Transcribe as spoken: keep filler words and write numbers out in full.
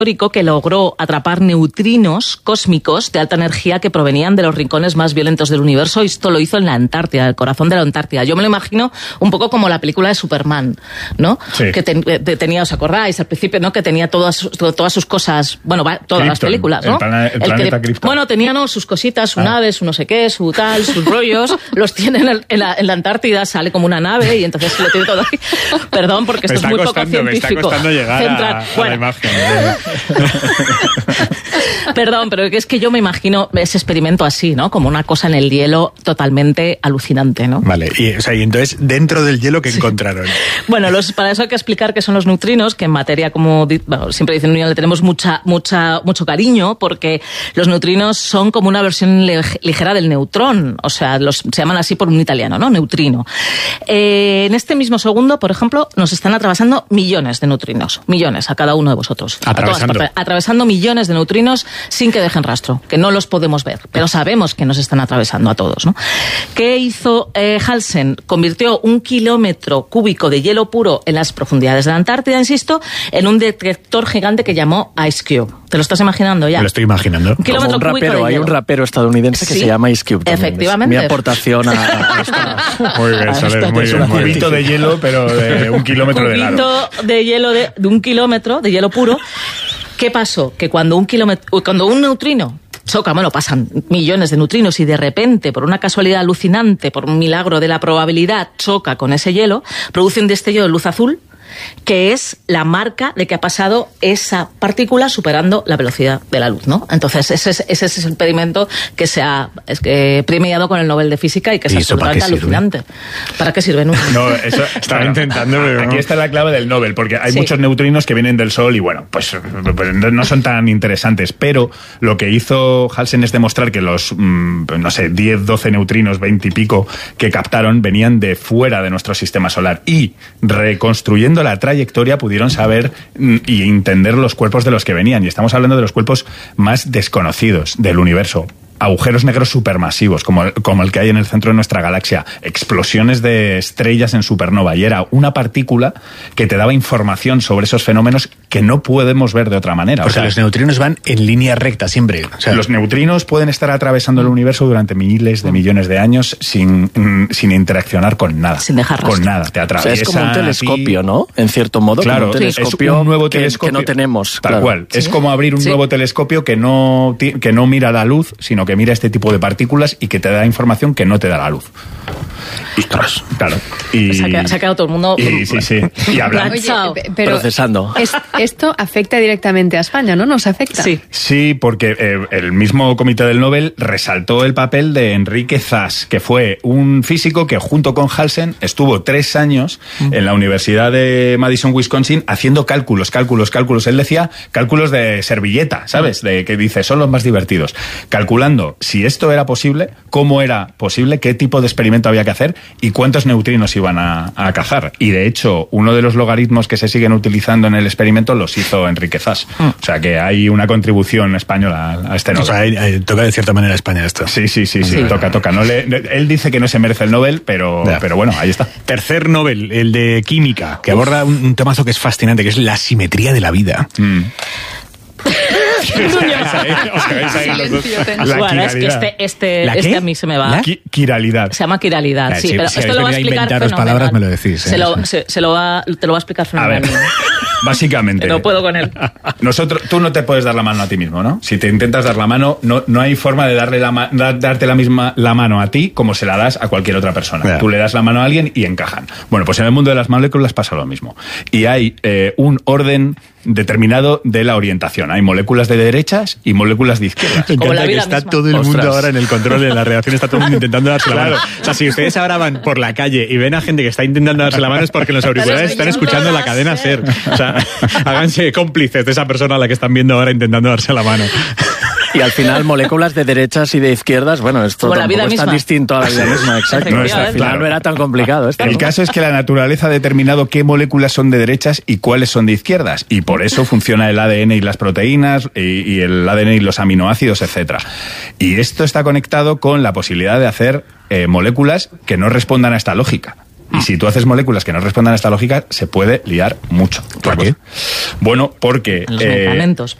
que logró atrapar neutrinos cósmicos de alta energía que provenían de los rincones más violentos del universo, y esto lo hizo en la Antártida, el corazón de la Antártida. Yo me lo imagino un poco como la película de Superman, ¿no? Sí. Que ten, te, tenía, ¿os acordáis? Al principio, ¿no? Que tenía todas, todas sus cosas, bueno, todas Krypton, las películas, ¿no? El, plana, el, el planeta que, Krypton. Bueno, tenía, ¿no? Sus cositas, su ah. nave, su no sé qué, su tal, sus rollos, los tiene en, el, en, la, en la Antártida, sale como una nave y entonces lo tiene todo ahí. Perdón, porque esto es muy poco científico. Me está costando llegar Central, a, bueno. a la imagen. Perdón, pero es que yo me imagino ese experimento así, ¿no? Como una cosa en el hielo totalmente alucinante, ¿no? Vale, y, o sea, y entonces, dentro del hielo, ¿qué sí. encontraron? Bueno, los, para eso hay que explicar qué son los neutrinos, que en materia, como bueno, siempre dicen, le tenemos mucha, mucha, mucho cariño, porque los neutrinos son como una versión ligera del neutrón, o sea, los, se llaman así por un italiano, ¿no? Neutrino. Eh, en este mismo segundo, por ejemplo, nos están atravesando millones de neutrinos, millones a cada uno de vosotros. Atravesando. A todas partes, atravesando millones de neutrinos sin que dejen rastro, que no los podemos ver, pero sabemos que nos están atravesando a todos, ¿no? ¿Qué hizo eh, Halsen? Convirtió un kilómetro cúbico de hielo puro en las profundidades de la Antártida, insisto, en un detector gigante que llamó Ice Cube. ¿Te lo estás imaginando ya? Me lo estoy imaginando. Un kilómetro Como un cúbico rapero, de hay hielo. un rapero estadounidense que sí, se llama Ice Cube también. Efectivamente. Es mi aportación a, a esta... Muy bien, Soler, muy bien. Un cubito de hielo, pero de un kilómetro de largo. Un cubito de hielo de, de un kilómetro, de hielo puro. ¿Qué pasó? Que cuando un kilómetro, cuando un neutrino choca, bueno, pasan millones de neutrinos y de repente, por una casualidad alucinante, por un milagro de la probabilidad, choca con ese hielo, produce un destello de luz azul, que es la marca de que ha pasado esa partícula superando la velocidad de la luz, ¿no? Entonces, ese es, ese es el experimento que se ha es que, premiado con el Nobel de Física y que es absolutamente alucinante. ¿Para qué sirve? No, no eso estaba intentando, pero aquí está la clave del Nobel, porque hay sí. muchos neutrinos que vienen del Sol y, bueno, pues, pues no son tan interesantes, pero lo que hizo Halsen es demostrar que los, no sé, diez, doce neutrinos, veinte y pico que captaron venían de fuera de nuestro sistema solar, y reconstruyendo la trayectoria pudieron saber y entender los cuerpos de los que venían, y estamos hablando de los cuerpos más desconocidos del universo. Agujeros negros supermasivos, como el, como el que hay en el centro de nuestra galaxia, explosiones de estrellas en supernova, y era una partícula que te daba información sobre esos fenómenos que no podemos ver de otra manera. Porque o sea, los neutrinos van en línea recta siempre. O sea, los neutrinos pueden estar atravesando el universo durante miles de millones de años sin, sin interaccionar con nada. Sin dejar rastro. Con nada. Te atraviesa. O sea, es como un telescopio, ¿no? En cierto modo, claro, como un telescopio, es un nuevo que, telescopio que no tenemos. Tal claro. cual. ¿Sí? Es como abrir un ¿Sí? nuevo telescopio que no, que no mira la luz, sino que mira este tipo de partículas y que te da información que no te da la luz. Y, Ostras. Claro. Y, se, ha quedado, se ha quedado todo el mundo... Y, sí, sí. Y hablando... Oye, pero procesando. Es, esto afecta directamente a España, ¿no? ¿Nos afecta? Sí. Sí, porque eh, el mismo comité del Nobel resaltó el papel de Enrique Zas, que fue un físico que junto con Halsen estuvo tres años mm. en la Universidad de Madison, Wisconsin, haciendo cálculos, cálculos, cálculos. Él decía cálculos de servilleta, ¿sabes? De que dice, son los más divertidos. Calculando si esto era posible, cómo era posible, qué tipo de experimento había que hacer y cuántos neutrinos iban a, a cazar. Y de hecho, uno de los logaritmos que se siguen utilizando en el experimento los hizo Enrique Zas. Mm. O sea que hay una contribución española a este Nobel. O sea, hay, hay, toca de cierta manera a España esto. Sí, sí, sí, sí, sí. toca, toca. No le, él dice que no se merece el Nobel, pero, pero bueno, ahí está. Tercer Nobel, el de química, que Uf. aborda un, un temazo que es fascinante, que es la simetría de la vida. Mm. La bueno, es que este, este, este a mí se me va. La quiralidad. Se llama quiralidad, sí, si, pero si esto lo va a explicar fenomenal. Palabras me lo decís. ¿eh? Se, lo, se, se lo va, te lo va a explicar fenomenal. Básicamente. No puedo con él. Nosotros, tú no te puedes dar la mano a ti mismo, ¿no? Si te intentas dar la mano, no, no hay forma de darle la, darte la misma la mano a ti como se la das a cualquier otra persona. Yeah. Tú le das la mano a alguien y encajan. Bueno, pues en el mundo de las moléculas pasa lo mismo. Y hay eh, un orden determinado de la orientación. Hay moléculas de derechas y moléculas de izquierdas. Me encanta que está misma. todo el Ostras. mundo ahora en el control de la redacción, está todo el mundo intentando darse claro. la mano. O sea, si ustedes ahora van por la calle y ven a gente que está intentando darse la mano es porque los auriculares están escuchando la cadena SER. O sea, háganse cómplices de esa persona a la que están viendo ahora intentando darse la mano. Y al final, moléculas de derechas y de izquierdas, bueno, esto como tampoco es tan distinto a la vida misma, exacto. No está, al final claro. no era tan complicado esto. El ¿no? caso es que la naturaleza ha determinado qué moléculas son de derechas y cuáles son de izquierdas, y por eso funciona el A D N y las proteínas, y, y el A D N y los aminoácidos, etcétera. Y esto está conectado con la posibilidad de hacer eh, moléculas que no respondan a esta lógica. Y si tú haces moléculas que no respondan a esta lógica, se puede liar mucho. ¿Por qué? Bueno, porque... Los eh, medicamentos.